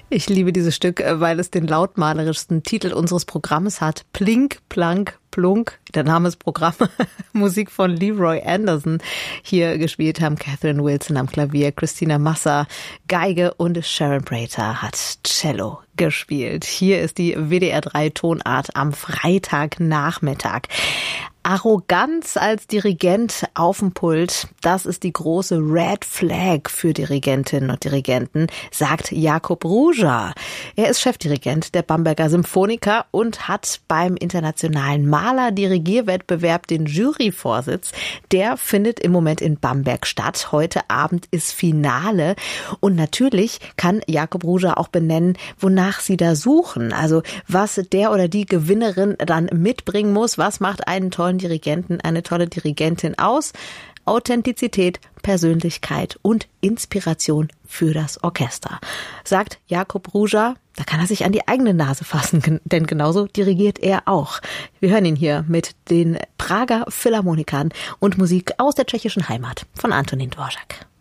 Ich liebe dieses Stück, weil es den lautmalerischsten Titel unseres Programmes hat. Plink, Plank, Plunk, der Name ist Programm. Musik von Leroy Anderson. Hier gespielt haben Catherine Wilson am Klavier, Christina Massa Geige und Sharon Prater hat Cello gespielt. Hier ist die WDR 3 Tonart am Freitagnachmittag. Arroganz als Dirigent auf dem Pult, das ist die große Red Flag für Dirigentinnen und Dirigenten, sagt Jakub Ruja. Er ist Chefdirigent der Bamberger Symphoniker und hat beim internationalen Maler-Dirigierwettbewerb den Juryvorsitz. Der findet im Moment in Bamberg statt. Heute Abend ist Finale. Und natürlich kann Jakub Ruja auch benennen, wonach Sie da suchen. Also was der oder die Gewinnerin dann mitbringen muss. Was macht einen tollen Dirigenten, eine tolle Dirigentin aus? Authentizität, Persönlichkeit und Inspiration für das Orchester. Sagt Jakub Ruja, da kann er sich an die eigene Nase fassen, denn genauso dirigiert er auch. Wir hören ihn hier mit den Prager Philharmonikern und Musik aus der tschechischen Heimat von Antonín Dvořák.